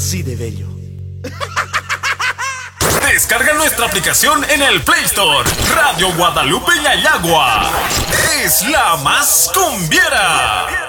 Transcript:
así de bello. Descarga nuestra aplicación en el Play Store. Radio Guadalupe Yayagua es la más cumbiera.